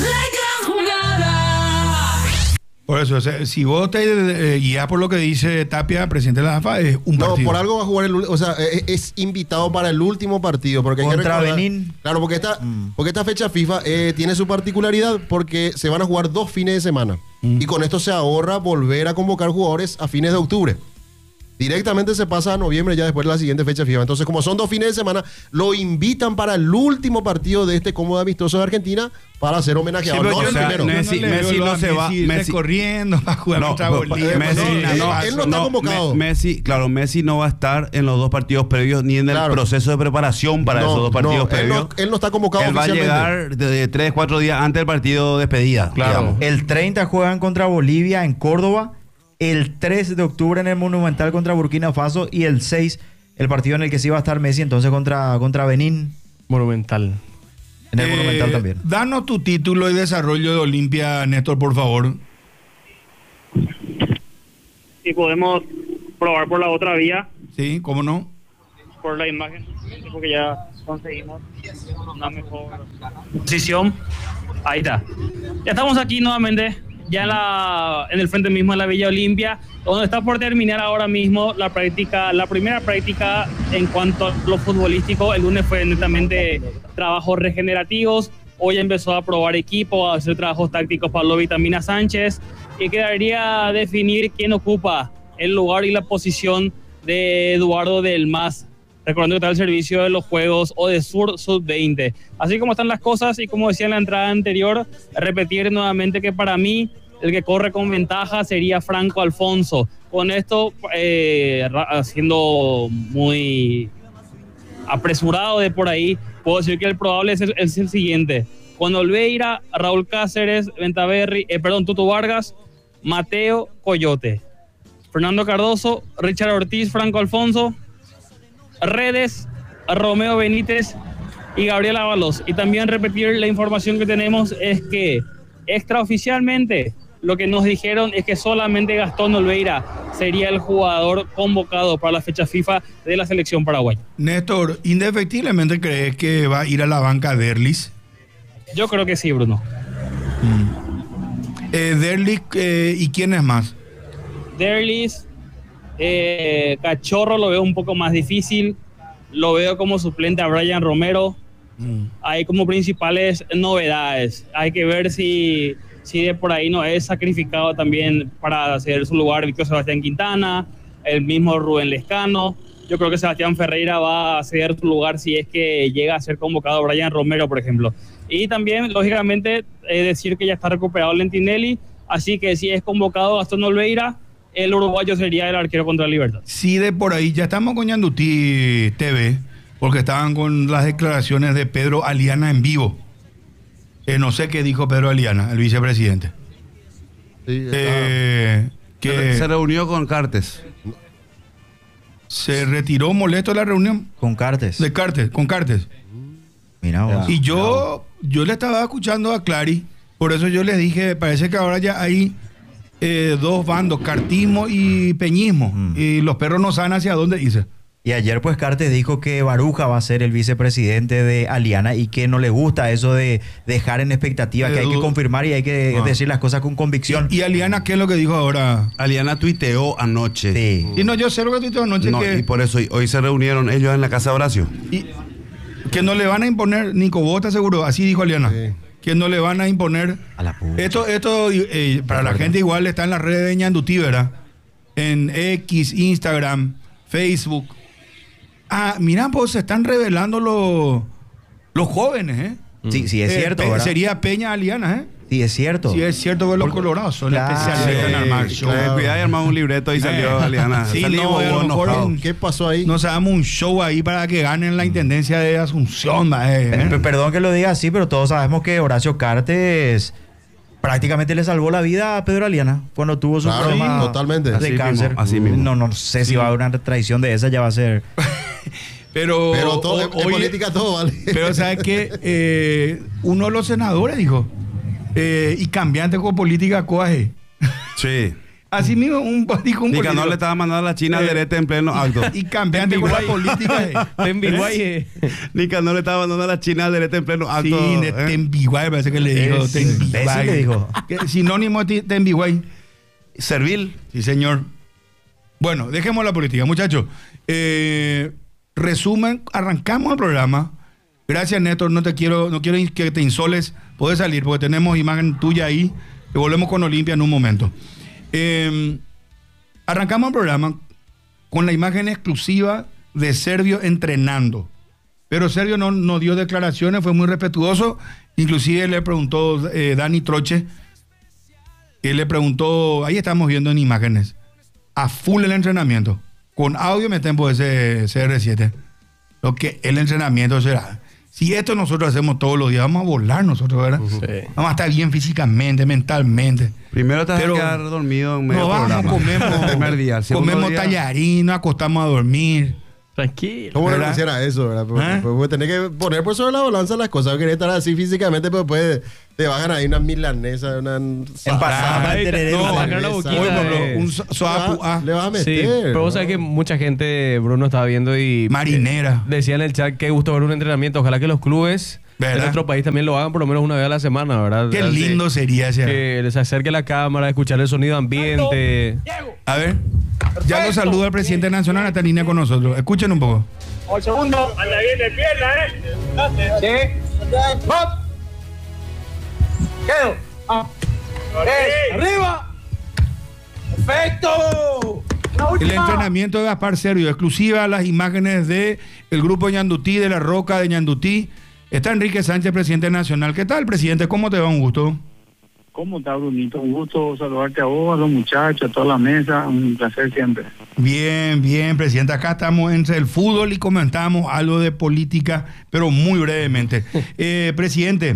Por eso, o sea, si vos te guías por lo que dice Tapia, presidente de la AFA, es un partido. No, por algo va a jugar o sea, es invitado para el último partido. Porque hay que Contra recordar- Benín. Claro, porque esta fecha FIFA tiene su particularidad porque se van a jugar 2 fines de semana. Y con esto se ahorra volver a convocar jugadores a fines de octubre. Directamente se pasa a noviembre ya después de la siguiente fecha FIFA. Entonces, como son 2 fines de semana, lo invitan para el último partido de este cómodo amistoso de Argentina para ser homenajeado. Sí, no el primero. Messi no se va. Messi corriendo para jugar contra Bolivia. Él no está convocado. Messi no va a estar en los 2 partidos previos ni en el proceso de preparación para esos 2 partidos previos. Él no está convocado. Él va a llegar de 3-4 días antes del partido de despedida. Claro. Digamos. El 30 juegan contra Bolivia en Córdoba. El 3 de octubre en el Monumental contra Burkina Faso. Y el 6, el partido en el que sí va a estar Messi, entonces contra Benín. Monumental. En el Monumental también. Danos tu título y desarrollo de Olimpia, Néstor, por favor. Si podemos probar por la otra vía. Sí, ¿cómo no? Por la imagen, porque ya conseguimos una mejor posición. Ahí está. Ya estamos aquí nuevamente, ya en el frente mismo de la Villa Olimpia, donde está por terminar ahora mismo la primera práctica en cuanto a lo futbolístico. El lunes fue netamente trabajos regenerativos. Hoy empezó a probar equipo, a hacer trabajos tácticos Pablo Vitamina Sánchez, y quedaría definir quién ocupa el lugar y la posición de Eduardo del Mas, recordando que está al servicio de los Juegos o de Sur Sub-20. Así como están las cosas, y como decía en la entrada anterior, repetir nuevamente que para mí el que corre con ventaja sería Franco Alfonso. Con esto, siendo muy apresurado de por ahí, puedo decir que el probable es el siguiente: Juan Olveira, Raúl Cáceres, Tutu Vargas, Mateo Coyote, Fernando Cardoso, Richard Ortiz, Franco Alfonso, Redes, Romeo Benítez y Gabriel Ábalos. Y también repetir la información que tenemos es que extraoficialmente lo que nos dijeron es que solamente Gastón Olveira sería el jugador convocado para la fecha FIFA de la selección paraguaya. Néstor, ¿indefectiblemente crees que va a ir a la banca Derlis? Yo creo que sí, Bruno. Derlis, ¿y quién es más? Derlis, Cachorro lo veo un poco más difícil. Lo veo como suplente a Brian Romero. Hay como principales novedades. Hay que ver si de por ahí no es sacrificado también para hacer su lugar Víctor Sebastián Quintana, el mismo Rubén Lescano. Yo creo que Sebastián Ferreira va a ceder su lugar si es que llega a ser convocado Brian Romero, por ejemplo. Y también, lógicamente, decir que ya está recuperado Lentinelli, así que si es convocado Gastón Olveira, el uruguayo sería el arquero contra Libertad. Sí, de por ahí. Ya estamos con Yanduti TV, porque estaban con las declaraciones de Pedro Aliana en vivo. No sé qué dijo Pedro Aliana, el vicepresidente. Sí, que se reunió con Cartes. Se retiró molesto de la reunión. Con Cartes. Con Cartes. Mira vos. Y yo le estaba escuchando a Clary, por eso yo les dije, parece que ahora ya hay 2 bandos, cartismo y peñismo. Y los perros no saben hacia dónde irse. Y ayer pues Cartes dijo que Baruja va a ser el vicepresidente de Aliana y que no le gusta eso de dejar en expectativa, que hay que confirmar y hay que decir las cosas con convicción. ¿Y Aliana qué es lo que dijo ahora? Aliana tuiteó anoche. Sí. Y no, yo sé lo que tuiteó anoche. No, y por eso hoy se reunieron ellos en la casa de Horacio. Y que no le van a imponer, Nico Bota seguro, así dijo Aliana. Sí. Que no le van a imponer. A la puta. Esto para la gente igual está en las redes de Ñandutí, ¿verdad? En X, Instagram, Facebook. Mira, pues se están revelando los jóvenes, ¿eh? Sí, sí, es cierto, ¿verdad? Sería Peña Aliana, ¿eh? Sí, es cierto. Sí, es cierto que los colorados son especialistas en armar show. Cuidado, y armamos un libreto y salió Aliana. Sí, ¿qué pasó ahí? Nos damos un show ahí para que ganen la intendencia de Asunción. Perdón que lo diga así, pero todos sabemos que Horacio Cartes prácticamente le salvó la vida a Pedro Aliana cuando tuvo su problema totalmente. de así cáncer. Mismo, así mismo. No sé si va a haber una traición de esa, ya va a ser. Pero todo, en política todo vale. Pero ¿sabes qué? Uno de los senadores dijo, y cambiante con política coaje. Sí. Así mismo un político. Nicanor le estaba mandando a la China Derete en pleno acto. Y cambiante con la política. Nicanor le estaba mandando a la China Derete en pleno acto. Sí, Tembiguay parece que le dijo. Tembiguay. Le dijo. Sinónimo de Tembiguay. Servil. Sí, señor. Bueno, dejemos la política, muchachos. Resumen, arrancamos el programa. Gracias, Néstor. No quiero que te insoles. Puedes salir porque tenemos imagen tuya ahí. Y volvemos con Olimpia en un momento. Arrancamos el programa con la imagen exclusiva de Servio entrenando. Pero Servio no dio declaraciones, fue muy respetuoso. Inclusive le preguntó Dani Troche, él le preguntó, ahí estamos viendo en imágenes, a full el entrenamiento. Con audio me tempo ese CR7. Lo que el entrenamiento será. Si esto nosotros hacemos todos los días, vamos a volar nosotros, ¿verdad? Sí. Vamos a estar bien físicamente, mentalmente. Primero te vas a quedar dormido en medio programa. Comemos, primer día. Comemos tallarín, nos acostamos a dormir. Tranquilo. ¿Cómo no quisiera eso, verdad? Pues tenés que poner por sobre la balanza las cosas. Querés estar así físicamente, pero después te bajan ahí una milanesa, una empanada. Un soapu. Le vas a meter. Sí, pero vos sabés que mucha gente, Bruno, estaba viendo y... Marinera. Decía en el chat que gusto ver un entrenamiento. Ojalá que los clubes... ¿verdad? En nuestro país también lo hagan por lo menos una vez a la semana, ¿verdad? Qué lindo sería ese. Que les acerque la cámara, escuchar el sonido ambiente. A ver, ya lo saluda el presidente nacional, está en línea con nosotros. Escuchen un poco. Un segundo. Anda bien de pierna, Sí. ¡Hop! Quedo. ¡Arriba! ¡Perfecto! El entrenamiento de Gaspar Servio, exclusiva las imágenes del grupo Ñandutí, de La Roca de Ñandutí. Está Enrique Sánchez, presidente nacional. ¿Qué tal, presidente? ¿Cómo te va? Un gusto. ¿Cómo está, Brunito? Un gusto saludarte a vos, a los muchachos, a toda la mesa. Un placer siempre. Bien, bien, presidente. Acá estamos entre el fútbol y comentamos algo de política, pero muy brevemente. Presidente,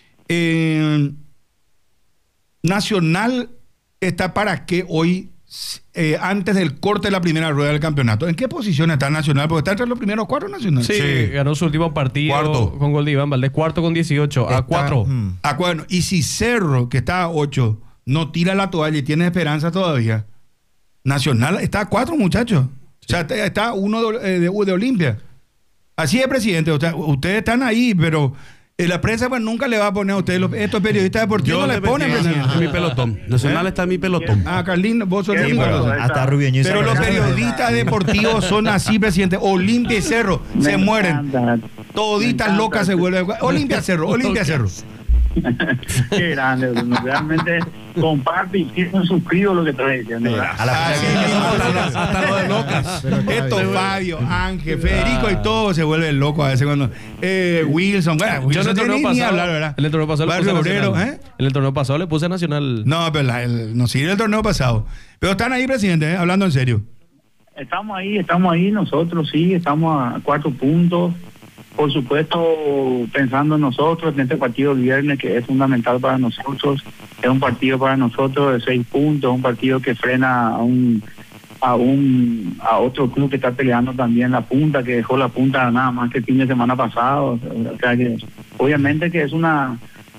Nacional está para qué hoy, antes del corte de la primera rueda del campeonato. ¿En qué posición está Nacional? Porque está entre los primeros 4 Nacional. Sí, ganó su último partido cuarto con gol de Iván Valdés, cuarto con 18, a 4. Bueno, y si Cerro, que está a 8, no tira la toalla y tiene esperanza todavía, Nacional está a 4, muchachos. Sí. O sea, está uno de Olimpia. Así es, presidente. O sea, ustedes están ahí, pero... la prensa pues nunca le va a poner a ustedes, estos periodistas deportivos no le ponen, presidente. Mi pelotón. Nacional está en mi pelotón. Carlín, vos sos mi pelotón. Hasta Rubiño. Pero los periodistas deportivos son así, presidente. Olimpia y Cerro se mueren. Toditas locas se vuelven. Olimpia Cerro, Olimpia Cerro. Qué grande, Bruno. Realmente comparto y quiero suscribo lo que trae diciendo. Hasta lo de locas. Esto, Fabio, Ángel, Federico y todo se vuelven locos a veces cuando. Wilson, bueno, Wilson no tiene ni hablar, ¿verdad? En el torneo pasado le puse Obrero, Nacional. En el torneo pasado le puse Nacional. No, pero no sigue el torneo pasado. Pero están ahí, presidente, hablando en serio. Estamos ahí, nosotros sí, estamos a 4 puntos. Por supuesto, pensando en nosotros, en este partido del viernes que es fundamental para nosotros, es un partido para nosotros de 6 puntos, un partido que frena a otro club que está peleando también la punta, que dejó la punta nada más que el fin de semana pasado. O sea que obviamente que es una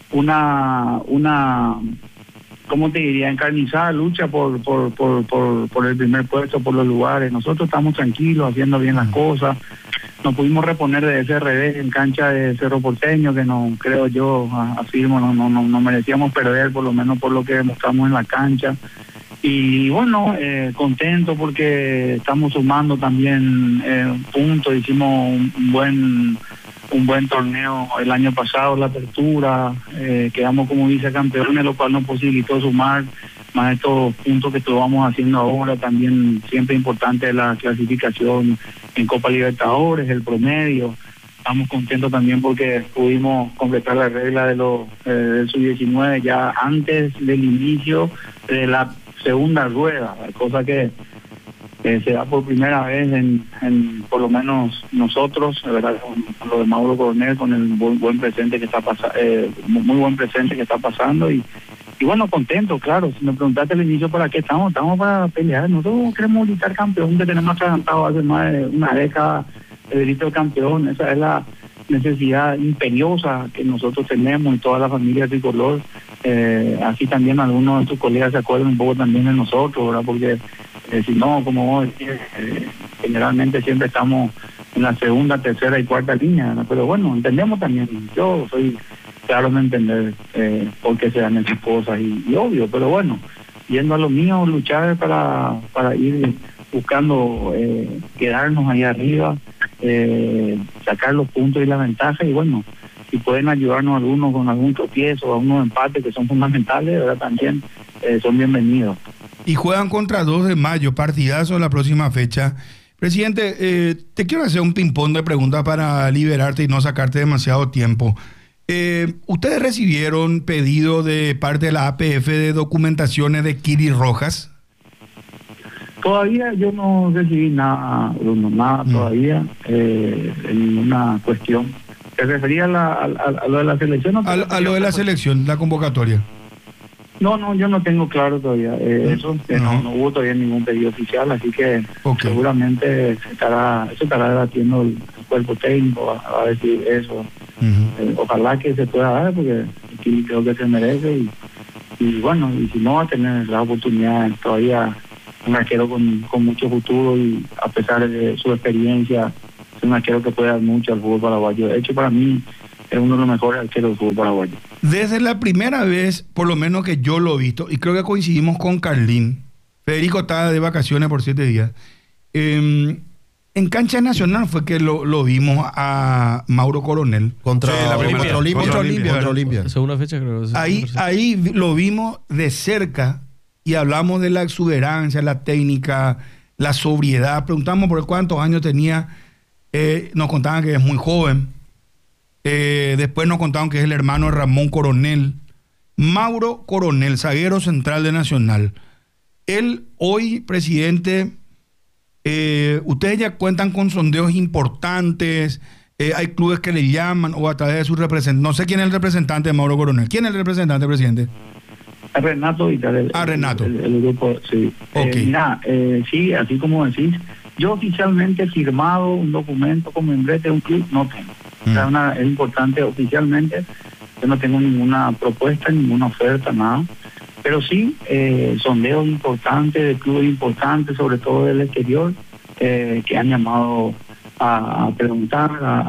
¿cómo te diría? Encarnizada lucha por el primer puesto, por los lugares. Nosotros estamos tranquilos, haciendo bien las cosas. Nos pudimos reponer de ese revés en cancha de Cerro Porteño, que no, creo yo, afirmo, no merecíamos perder, por lo menos por lo que demostramos en la cancha. Y bueno, contento porque estamos sumando también puntos. Hicimos un buen torneo el año pasado, la apertura, quedamos como vicecampeones, lo cual nos posibilitó sumar más estos puntos que estamos haciendo ahora. También siempre importante la clasificación en Copa Libertadores, el promedio. Estamos contentos también porque pudimos completar la regla de del sub-19 ya antes del inicio de la segunda rueda, cosa que se da por primera vez en por lo menos nosotros, ¿verdad? Con lo de Mauro Coronel, con el buen presente que está pasando, muy buen presente que está pasando y bueno, contento, claro. Si me preguntaste al inicio para qué estamos para pelear. Nosotros queremos gritar campeón, que tenemos adelantado hace más de una década el grito de campeón. Esa es la necesidad imperiosa que nosotros tenemos y toda la familia tricolor. Así también algunos de tus colegas se acuerdan un poco también de nosotros, ¿verdad? Porque si no, como vos decís, generalmente siempre estamos en la segunda, tercera y cuarta línea, ¿verdad? Pero bueno, entendemos también. Yo soy claro en entender por qué se dan esas cosas y obvio, pero bueno, yendo a lo mío, luchar para ir buscando quedarnos ahí arriba, sacar los puntos y las ventajas y bueno, si pueden ayudarnos algunos con algún tropiezo o algunos empates que son fundamentales, ¿verdad? También son bienvenidos. Y juegan contra 2 de mayo, partidazo la próxima fecha. Presidente, te quiero hacer un ping-pong de preguntas para liberarte y no sacarte demasiado tiempo. ¿Ustedes recibieron pedido de parte de la APF de documentaciones de Kiri Rojas? Todavía yo no recibí nada, Bruno, nada todavía, en ninguna cuestión. ¿Te refería a lo de la selección? A lo de la selección, la convocatoria. No, yo no tengo claro todavía eso, no hubo todavía ningún pedido oficial, así que seguramente eso estará debatiendo el cuerpo técnico, a ver si eso, ojalá que se pueda dar, porque aquí creo que se merece, y bueno, y si no va a tener la oportunidad todavía, un arquero con mucho futuro, y a pesar de su experiencia, es un arquero que puede dar mucho al fútbol paraguayo. De hecho, para mí es uno de los mejores arqueros del fútbol paraguayo. Desde la primera vez, por lo menos que yo lo he visto, y creo que coincidimos con Carlín, Federico estaba de vacaciones por 7 días, en cancha nacional fue que lo vimos a Mauro Coronel. Contra Olimpia. Segunda fecha, creo. Ahí lo vimos de cerca y hablamos de la exuberancia, la técnica, la sobriedad. Preguntamos por cuántos años tenía. Nos contaban que es muy joven. Después nos contaron que es el hermano de Ramón Coronel. Mauro Coronel, zaguero central de Nacional. Él hoy, presidente, ustedes ya cuentan con sondeos importantes, hay clubes que le llaman o a través de sus representantes. No sé quién es el representante de Mauro Coronel. ¿Quién es el representante, presidente? Renato Vital. Renato. El grupo, sí. Okay. Sí, así como decís, yo oficialmente he firmado un documento con membrete de un club, no tengo. O sea, es importante oficialmente, yo no tengo ninguna propuesta, ninguna oferta, nada. Pero sí, sondeos importantes, de clubes importantes, sobre todo del exterior, que han llamado a preguntar,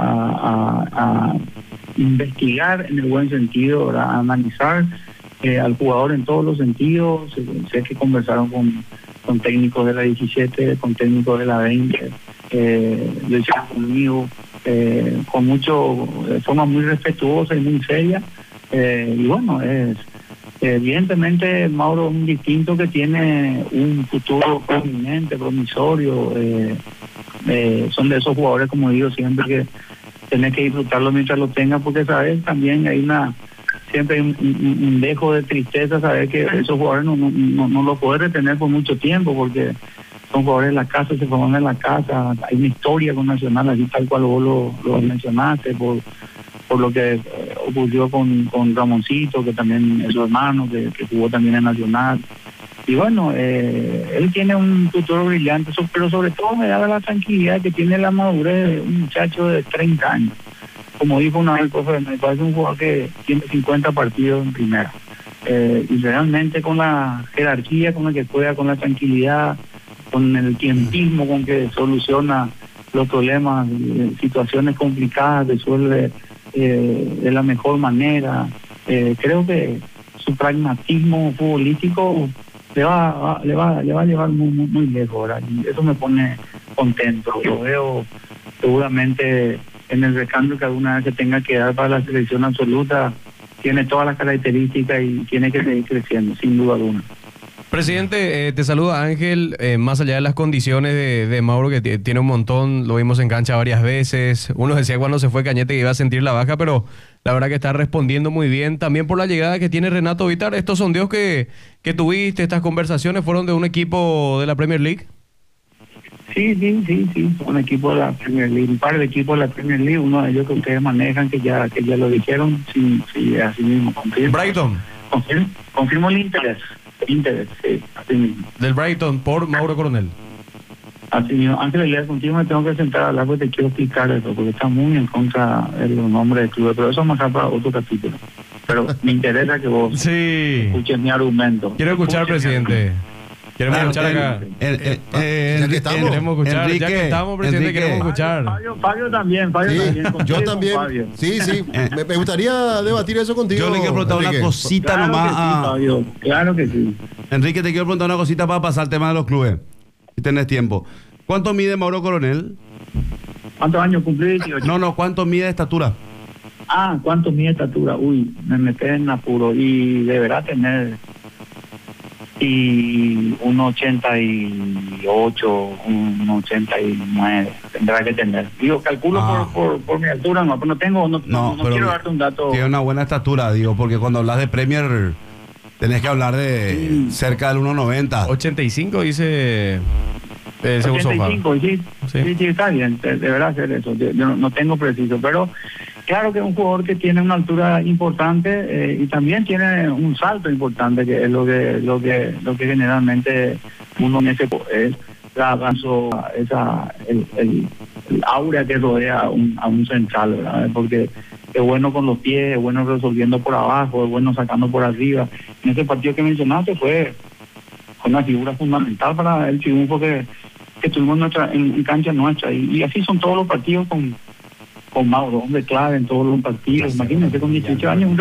a investigar en el buen sentido, a analizar al jugador en todos los sentidos. Sé que conversaron con técnicos de la 17, con técnicos de la 20, lo hicieron conmigo, con de forma muy respetuosa y muy seria, y bueno, evidentemente Mauro es un distinto que tiene un futuro prominente, promisorio, son de esos jugadores, como digo siempre, que tenés que disfrutarlo mientras lo tengas, porque sabes, también hay siempre hay un dejo de tristeza saber que esos jugadores no los podés retener por mucho tiempo, porque son jugadores de la casa, se forman en la casa, hay una historia con Nacional, así tal cual vos lo mencionaste, por lo que ocurrió con Ramoncito, que también es su hermano, que jugó también en Nacional. Y bueno, él tiene un futuro brillante, pero sobre todo me da la tranquilidad que tiene la madurez de un muchacho de 30 años. Como dijo una vez el profe, me parece un jugador que tiene 50 partidos en primera. Y realmente con la jerarquía con la que juega, con la tranquilidad, con el tiempismo con que soluciona los problemas, situaciones complicadas, resuelve de la mejor manera. Creo que su pragmatismo futbolístico le va a llevar muy lejos ahora, y eso me pone contento. Lo veo seguramente en el recambio que alguna vez se tenga que dar para la selección absoluta, tiene todas las características y tiene que seguir creciendo, sin duda alguna. Presidente, te saluda Ángel. Más allá de las condiciones de Mauro, que tiene un montón, lo vimos en cancha varias veces. Uno decía cuando se fue Cañete que iba a sentir la baja, pero la verdad que está respondiendo muy bien. También por la llegada que tiene Renato Vitar. Estos sondeos que tuviste, estas conversaciones, ¿fueron de un equipo de la Premier League? Sí, un equipo de la Premier League, un par de equipos de la Premier League, uno de ellos que ustedes manejan, que ya lo dijeron, sí, así mismo. Brighton. Confirmo el interés, sí, así mismo. Del Brighton por Mauro Coronel. Así mismo. Antes de leer contigo me tengo que sentar a hablar porque te quiero explicar eso, porque está muy en contra de los nombres del club, pero eso vamos a para otro capítulo. Pero me interesa que vos escuches mi argumento. Quiero escuchar, presidente. Queremos escuchar acá. Queremos escuchar. Ya que estamos, presidente, queremos escuchar. Fabio también. Yo también. Sí. Me gustaría debatir eso contigo. Yo le quiero preguntar una cosita nomás. Fabio. Claro que sí. Enrique, te quiero preguntar una cosita para pasar el tema de los clubes. Si tenés tiempo. ¿Cuánto mide Mauro Coronel? ¿Cuántos años cumplí? 18. No, ¿cuánto mide de estatura? ¿Cuánto mide de estatura? Uy, me meté en apuro y deberá tener y 1,88, 1,89 tendrá que tener. Digo, calculo por mi altura, no quiero darte un dato. Tiene una buena estatura, digo, porque cuando hablas de Premier tenés que hablar de cerca del 1,90. 85 dice... 85, sí, está bien, deberá hacer eso. Yo no tengo preciso, pero claro que es un jugador que tiene una altura importante y también tiene un salto importante, que es lo que generalmente uno en ese es el aura que rodea a un central, ¿verdad? Porque es bueno con los pies, es bueno resolviendo por abajo, es bueno sacando por arriba. En ese partido que mencionaste fue una figura fundamental para el triunfo que tuvimos en cancha nuestra, y así son todos los partidos con Mauro, hombre clave en todos los partidos. Imagínense, con 18 años